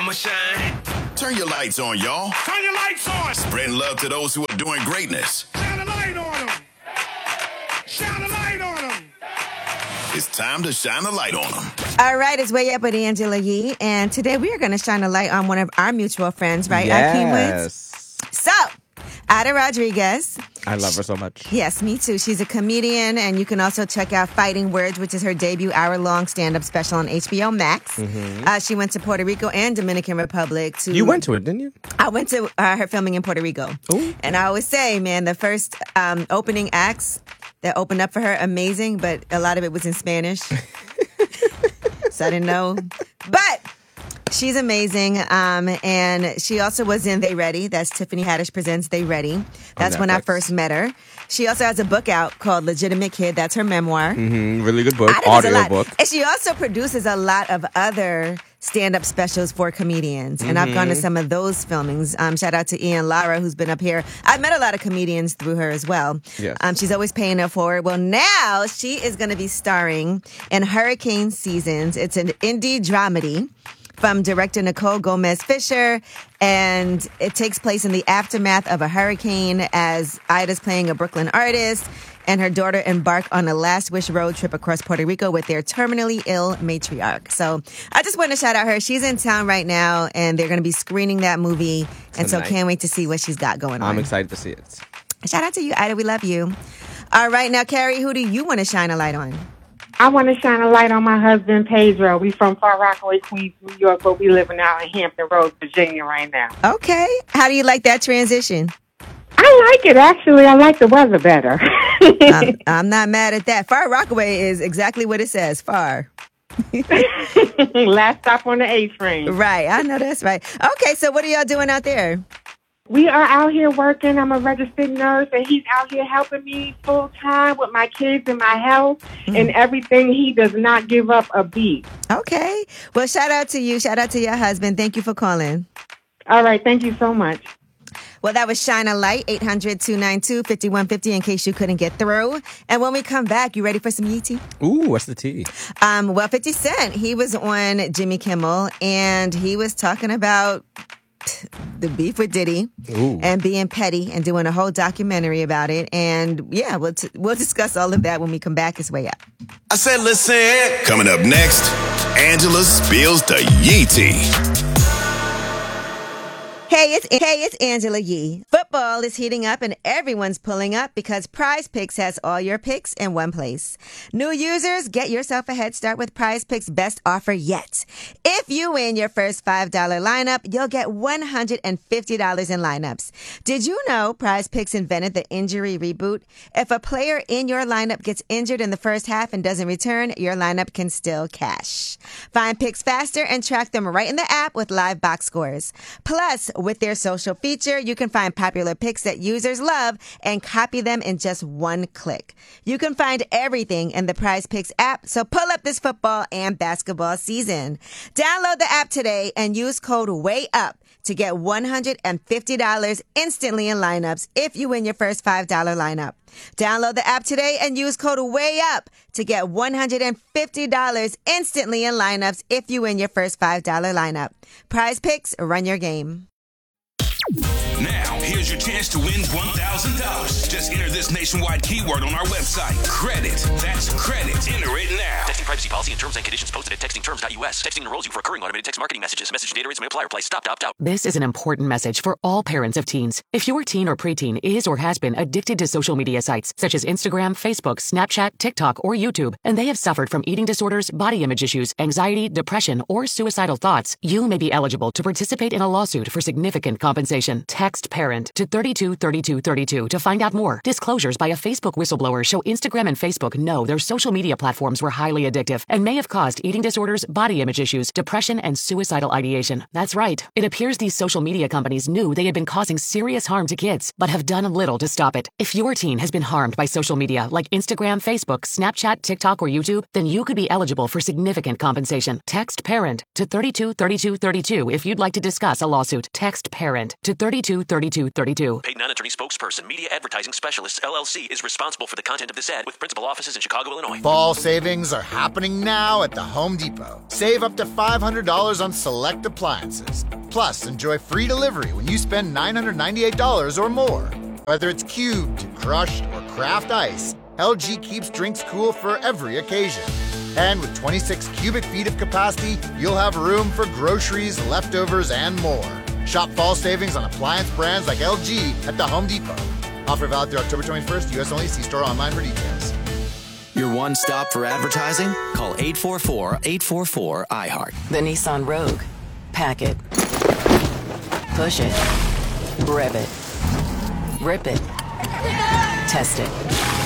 I'ma shine. Turn your lights on, y'all. Turn your lights on. Spreading love to those who are doing greatness. Shine a light on them. Shine a light on them. It's time to shine a light on them. All right, it's Way Up with Angela Yee, and today we are going to shine a light on one of our mutual friends, right, Akeem Woods? So, Ada Rodriguez. I love her so much. Yes, me too. She's a comedian, and you can also check out Fighting Words, which is her debut hour-long stand-up special on HBO Max. Mm-hmm. She went to Puerto Rico and Dominican Republic. You went to it, didn't you? I went to her filming in Puerto Rico. Ooh. And I always say, man, the first opening acts that opened up for her, amazing, but a lot of it was in Spanish. So I didn't know. But she's amazing. And she also was in They Ready. That's Tiffany Haddish Presents They Ready. That's when I first met her. She also has a book out called Legitimate Kid. That's her memoir. Mm-hmm. Really good book. Audio book. And she also produces a lot of other stand-up specials for comedians. And I've gone to some of those filmings. Shout out to Ian Lara, who's been up here. I've met a lot of comedians through her as well. Yes. She's always paying it forward. Well, now she is going to be starring in Hurricane Seasons. It's an indie dramedy from director Nicole Gomez Fisher, and it takes place in the aftermath of a hurricane as Ida's playing a Brooklyn artist and her daughter embark on a last wish road trip across Puerto Rico with their terminally ill matriarch. So I just want to shout out her. She's in town right now, and they're going to be screening that movie, and so can't wait to see what she's got going on. I'm excited to see it. Shout out to you, Ida. We love you. All right, now, Carrie, who do you want to shine a light on? I want to shine a light on my husband, Pedro. We from Far Rockaway, Queens, New York, but we living out in Hampton Roads, Virginia right now. Okay. How do you like that transition? I like it, actually. I like the weather better. I'm not mad at that. Far Rockaway is exactly what it says, far. Last stop on the A train. Right. I know that's right. Okay, so what are y'all doing out there? We are out here working. I'm a registered nurse, and he's out here helping me full time with my kids and my health and everything. He does not give up a beat. Okay. Well, shout out to you. Shout out to your husband. Thank you for calling. All right. Thank you so much. Well, that was Shine a Light, 800-292-5150 in case you couldn't get through. And when we come back, you ready for some Yee tea? Ooh, what's the tea? Well, 50 Cent, he was on Jimmy Kimmel, and he was talking about the beef with Diddy. Ooh. And being petty and doing a whole documentary about it. And yeah, we'll discuss all of that when we come back. It's Way Up. I said, listen. Coming up next, Angela spills the Yee tea. Hey, it's Angela Yee. Football is heating up and everyone's pulling up because Prize Picks has all your picks in one place. New users, get yourself a head start with Prize Picks' best offer yet. If you win your first $5 lineup, you'll get $150 in lineups. Did you know Prize Picks invented the injury reboot? If a player in your lineup gets injured in the first half and doesn't return, your lineup can still cash. Find picks faster and track them right in the app with live box scores. Plus, with their social feature, you can find popular picks that users love and copy them in just one click. You can find everything in the Prize Picks app, so pull up this football and basketball season. Download the app today and use code WAYUP to get $150 instantly in lineups if you win your first $5 lineup. Download the app today and use code WAYUP to get $150 instantly in lineups if you win your first $5 lineup. Prize Picks, run your game. Now, here's your chance to win $1,000. Just enter this nationwide keyword on our website. Credit. That's credit. Enter it now. Texting privacy policy and terms and conditions posted at textingterms.us. Texting enrolls you for recurring automated text marketing messages. Message and data rates may apply. Reply stop to opt out. This is an important message for all parents of teens. If your teen or preteen is or has been addicted to social media sites such as Instagram, Facebook, Snapchat, TikTok, or YouTube, and they have suffered from eating disorders, body image issues, anxiety, depression, or suicidal thoughts, you may be eligible to participate in a lawsuit for significant compensation. Text PARENT to 323232 to find out more. Disclosures by a Facebook whistleblower show Instagram and Facebook know their social media platforms were highly addictive and may have caused eating disorders, body image issues, depression, and suicidal ideation. That's right. It appears these social media companies knew they had been causing serious harm to kids, but have done little to stop it. If your teen has been harmed by social media like Instagram, Facebook, Snapchat, TikTok, or YouTube, then you could be eligible for significant compensation. Text PARENT to 323232 if you'd like to discuss a lawsuit. Text PARENT to 323232 323232. Paid non-attorney spokesperson, Media Advertising Specialists, LLC, is responsible for the content of this ad with principal offices in Chicago, Illinois. Fall savings are happening now at the Home Depot. Save up to $500 on select appliances. Plus, enjoy free delivery when you spend $998 or more. Whether it's cubed, crushed, or craft ice, LG keeps drinks cool for every occasion. And with 26 cubic feet of capacity, you'll have room for groceries, leftovers, and more. Shop fall savings on appliance brands like LG at the Home Depot. Offer valid through October 21st, U.S. only. See store online for details. Your one stop for advertising? Call 844-844-iHeart. The Nissan Rogue. Pack it. Push it. Rev it. Rip it. Test it.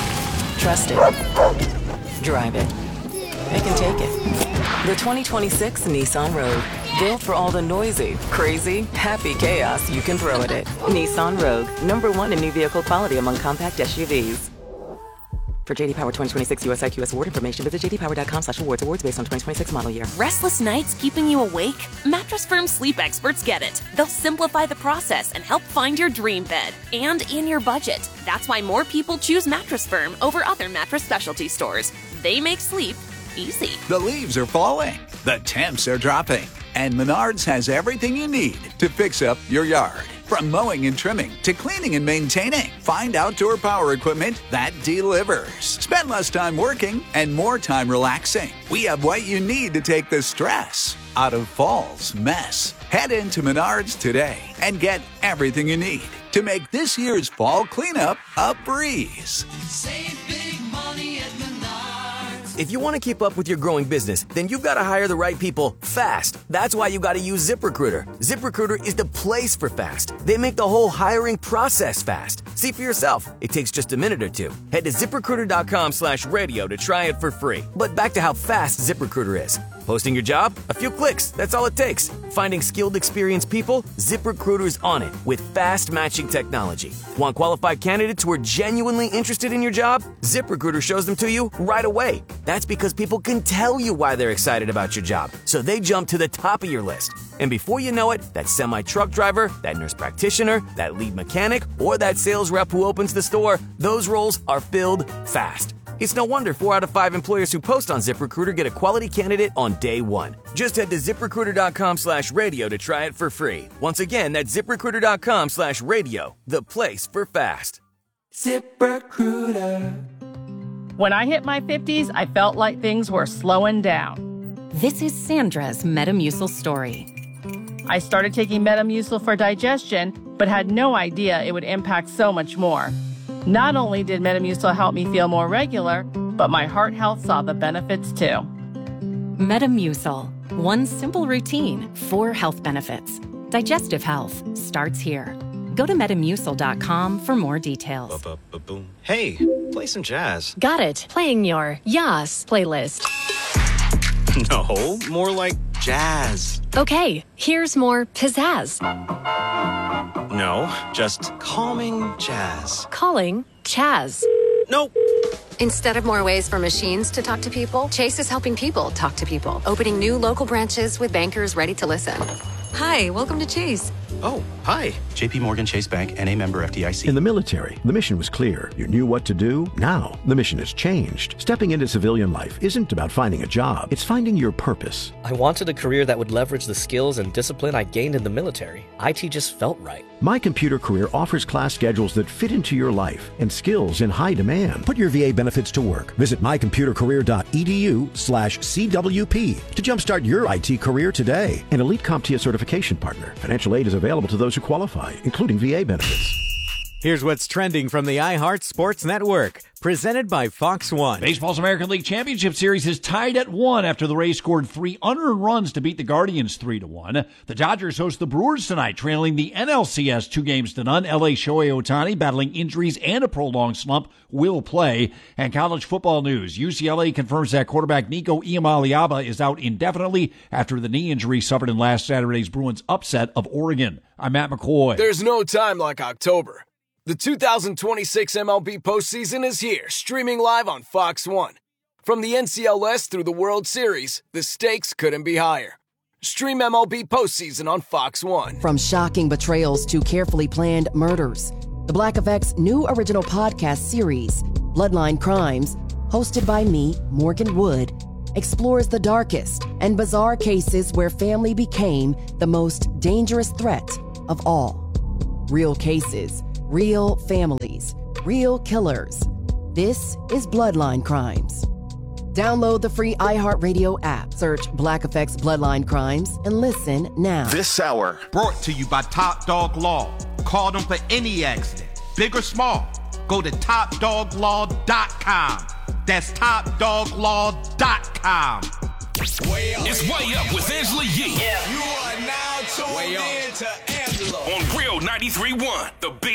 Trust it. Drive it. It can take it. The 2026 Nissan Rogue. Built for all the noisy, crazy, happy chaos you can throw at it. Nissan Rogue. #1 in new vehicle quality among compact SUVs. For JD Power 2026 US IQS award information, visit jdpower.com/awards. Awards based on 2026 model year. Restless nights keeping you awake? Mattress Firm sleep experts get it. They'll simplify the process and help find your dream bed. And in your budget. That's why more people choose Mattress Firm over other mattress specialty stores. They make sleep easy. The leaves are falling. The temps are dropping. And Menards has everything you need to fix up your yard. From mowing and trimming to cleaning and maintaining, find outdoor power equipment that delivers. Spend less time working and more time relaxing. We have what you need to take the stress out of fall's mess. Head into Menards today and get everything you need to make this year's fall cleanup a breeze. Save big money at Menards. If you want to keep up with your growing business, then you've got to hire the right people fast. That's why you got to use ZipRecruiter. ZipRecruiter is the place for fast. They make the whole hiring process fast. See for yourself. It takes just a minute or two. Head to ZipRecruiter.com/radio to try it for free. But back to how fast ZipRecruiter is. Posting your job? A few clicks. That's all it takes. Finding skilled, experienced people? ZipRecruiter's on it with fast matching technology. Want qualified candidates who are genuinely interested in your job? ZipRecruiter shows them to you right away. That's because people can tell you why they're excited about your job, so they jump to the top of your list. And before you know it, that semi-truck driver, that nurse practitioner, that lead mechanic, or that sales rep who opens the store, those roles are filled fast. It's no wonder 4 out of 5 employers who post on ZipRecruiter get a quality candidate on day one. Just head to ZipRecruiter.com/radio to try it for free. Once again, that's ZipRecruiter.com/radio, the place for fast. ZipRecruiter. When I hit my 50s, I felt like things were slowing down. This is Sandra's Metamucil story. I started taking Metamucil for digestion, but had no idea it would impact so much more. Not only did Metamucil help me feel more regular, but my heart health saw the benefits too. Metamucil. One simple routine, 4 health benefits. Digestive health starts here. Go to Metamucil.com for more details. Hey, play some jazz. Got it. Playing your Yas playlist. No, more like jazz. Okay, here's more pizzazz. No, just calming jazz. Calling Chaz. Nope. Instead of more ways for machines to talk to people, Chase is helping people talk to people, opening new local branches with bankers ready to listen. Hi, welcome to Chase. Oh, hi. JP Morgan Chase Bank, N.A. member FDIC. In the military, the mission was clear. You knew what to do. Now, the mission has changed. Stepping into civilian life isn't about finding a job. It's finding your purpose. I wanted a career that would leverage the skills and discipline I gained in the military. IT just felt right. My Computer Career offers class schedules that fit into your life and skills in high demand. Put your VA benefits to work. Visit mycomputercareer.edu/CWP to jumpstart your IT career today. An elite CompTIA certification partner. Financial aid is available to those who qualify, including VA benefits. Here's what's trending from the iHeart Sports Network, presented by Fox One. Baseball's American League Championship Series is tied at 1 after the Rays scored 3 unearned runs to beat the Guardians 3-1. The Dodgers host the Brewers tonight, trailing the NLCS 2-0. LA Shohei Ohtani, battling injuries and a prolonged slump, will play. And college football news. UCLA confirms that quarterback Nico Iamaleava is out indefinitely after the knee injury suffered in last Saturday's Bruins upset of Oregon. I'm Matt McCoy. There's no time like October. The 2026 MLB postseason is here, streaming live on Fox One. From the NCLS through the World Series, the stakes couldn't be higher. Stream MLB postseason on Fox One. From shocking betrayals to carefully planned murders, the Black Effect's new original podcast series, Bloodline Crimes, hosted by me, Morgan Wood, explores the darkest and bizarre cases where family became the most dangerous threat of all. Real cases, real families, real killers. This is Bloodline Crimes. Download the free iHeartRadio app. Search Black Effect's Bloodline Crimes and listen now. This hour brought to you by Top Dog Law. Call them for any accident, big or small. Go to TopDogLaw.com. That's TopDogLaw.com. It's Way Up with Angela Yee. You are now tuned in to Angela on Real 93.1, The Big